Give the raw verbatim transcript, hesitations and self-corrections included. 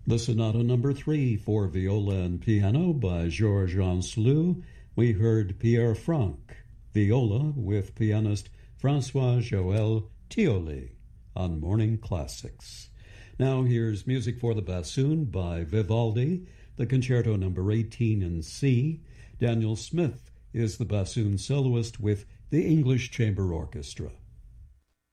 The Sonata Number Three for viola and piano by Georges Ancelou. We heard Pierre Franck, viola with pianist Francois-Joël Tiolet on Morning Classics. Now here's music for the bassoon by Vivaldi, the Concerto Number eighteen in C. Daniel Smith is the bassoon soloist with the English Chamber Orchestra.